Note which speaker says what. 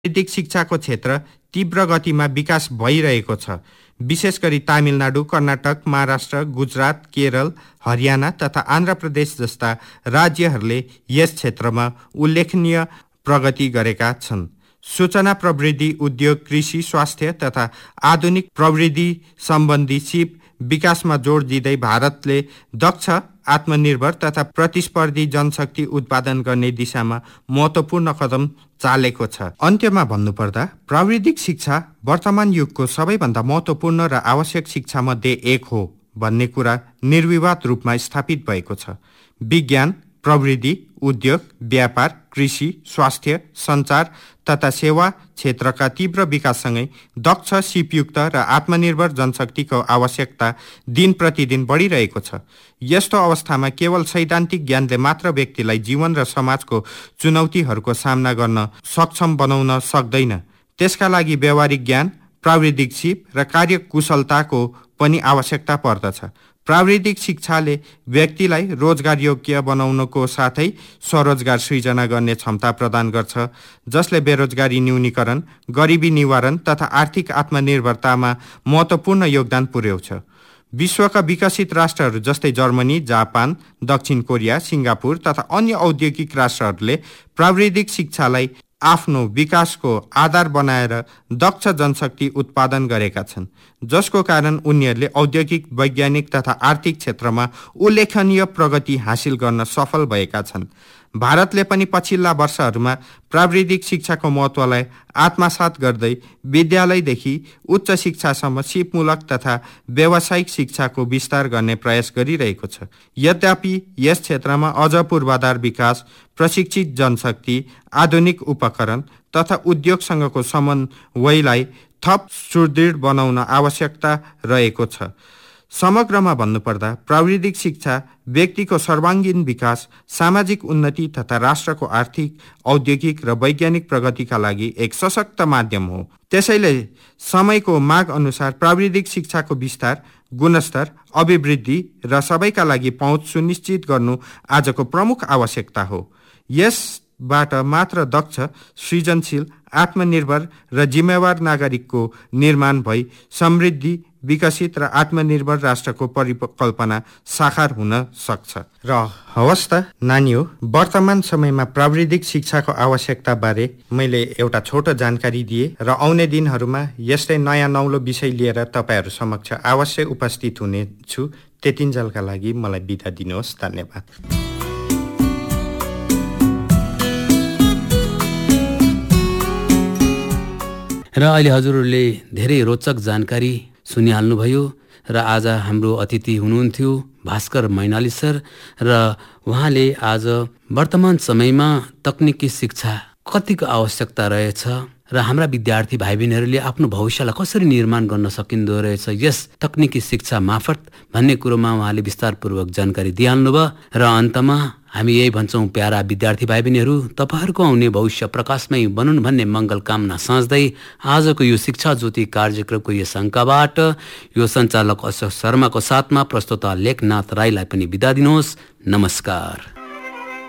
Speaker 1: प्राविधिक शिक्षाको क्षेत्र तीव्र गतिमा विकास भइरहेको छ। विशेष गरी तमिलनाडु, कर्नाटक, महाराष्ट्र, गुजरात, केरल, हरियाणा तथा आन्ध्र प्रदेश जस्ता राज्यहरूले यस क्षेत्रमा उल्लेखनीय प्रगति गरेका छन्। सूचना प्रविधि उद्योग, कृषि, स्वास्थ्य तथा आधुनिक प्रविधि सम्बन्धी सिप विकासमा जोड दिँदै भारतले दक्ष, आत्मनिर्भर तथा प्रतिस्पर्धी जनशक्ति उत्पादन गर्ने दिशामा महत्त्वपूर्ण कदम चालेको छ। अन्त्यमा भन्नुपर्दा प्राविधिक शिक्षा वर्तमान युगको सबैभन्दा महत्त्वपूर्ण र आवश्यक शिक्षामध्ये एक हो भन्ने कुरा निर्विवाद रूपमा स्थापित भएको छ। विज्ञान, प्रविधि, उद्योग, व्यापार, कृषि, स्वास्थ्य, सञ्चार तथा सेवा क्षेत्रका तीव्र विकाससँगै दक्ष, सिपयुक्त र आत्मनिर्भर जनशक्तिको आवश्यकता दिन प्रतिदिन बढिरहेको छ। यस्तो अवस्थामा केवल सैद्धान्तिक ज्ञानले मात्र व्यक्तिलाई जीवन र समाजको चुनौतीहरूको सामना गर्न सक्षम बनाउन सक्दैन। त्यसका लागि व्यावहारिक ज्ञान, प्राविधिक सिप र कार्यकुशलताको पनि आवश्यकता पर्दछ। प्राविधिक शिक्षाले व्यक्तिलाई रोजगार योग्य बनाउनको साथै स्वरोजगार सृजना गर्ने क्षमता प्रदान गर्छ, जसले बेरोजगारी न्यूनीकरण, गरिबी निवारण तथा आर्थिक आत्मनिर्भरतामा महत्त्वपूर्ण योगदान पुर्याउँछ। विश्वका विकसित राष्ट्रहरू जस्तै जर्मनी, जापान, दक्षिण कोरिया, सिङ्गापुर तथा अन्य औद्योगिक राष्ट्रहरूले प्राविधिक शिक्षालाई आफ्नो विकासको आधार बनाएर दक्ष जनशक्ति उत्पादन गरेका छन्, जसको कारण उनीहरूले औद्योगिक, वैज्ञानिक तथा आर्थिक क्षेत्रमा उल्लेखनीय प्रगति हासिल गर्न सफल भएका छन्। भारतले पनि पछिल्ला वर्षहरूमा प्राविधिक शिक्षाको महत्त्वलाई आत्मसात गर्दै विद्यालयदेखि उच्च शिक्षासम्म सिपमूलक तथा व्यावसायिक शिक्षाको विस्तार गर्ने प्रयास गरिरहेको छ। यद्यपि यस क्षेत्रमा अझ पूर्वाधार विकास, प्रशिक्षित जनशक्ति, आधुनिक उपकरण तथा उद्योगसँगको समन्वयलाई थप सुदृढ बनाउन आवश्यकता रहेको छ। समग्रमा भन्नुपर्दा प्राविधिक शिक्षा व्यक्तिको सर्वाङ्गीण विकास, सामाजिक उन्नति तथा राष्ट्रको आर्थिक, औद्योगिक र वैज्ञानिक प्रगतिका लागि एक सशक्त माध्यम हो। त्यसैले समयको माग अनुसार प्राविधिक शिक्षाको विस्तार, गुणस्तर, अभिवृद्धि र सबैका लागि पहुँच सुनिश्चित गर्नु आजको प्रमुख आवश्यकता हो। यसबाट मात्र दक्ष, सृजनशील, आत्मनिर्भर र जिम्मेवार नागरिकको निर्माण भई समृद्धि, विकसित र आत्मनिर्भर राष्ट्रको परिकल्पना साकार हुन सक्छ। र हवस् त नानीहो, वर्तमान समयमा प्राविधिक शिक्षाको आवश्यकता बारे मैले एउटा छोटो जानकारी दिए र आउने दिनहरूमा यस्तै नयाँ नौलो विषय लिएर तपाईँहरू समक्ष अवश्य उपस्थित हुनेछु। त्यतिन्जेलका लागि मलाई बिदा दिनुहोस्। धन्यवाद।
Speaker 2: र अहिले हजुरहरूले धेरै रोचक जानकारी सुनिहाल्नुभयो र आज हाम्रो अतिथि हुनुहुन्थ्यो भास्कर मैनाली सर र उहाँले आज वर्तमान समयमा तकनिकी शिक्षा कतिको आवश्यकता रहेछ र हाम्रा विद्यार्थी भाइ बहिनीहरूले आफ्नो भविष्यलाई कसरी निर्माण गर्न सकिँदो रहेछ यस तकनिकी शिक्षा मार्फत भन्ने कुरोमा उहाँले विस्तारपूर्वक जानकारी दिइहाल्नुभयो। र अन्तमा हामी यही भन्छौँ, प्यारा विद्यार्थी भाइ बहिनीहरू, तपाईँहरूको आउने भविष्य प्रकाशमय बनुन् भन्ने मङ्गल कामना साँच्दै आजको यो शिक्षा ज्योति कार्यक्रमको यस अङ्कबाट यो सञ्चालक अशोक शर्माको साथमा प्रस्तुता लेखनाथ राईलाई पनि बिदा दिनुहोस्। नमस्कार।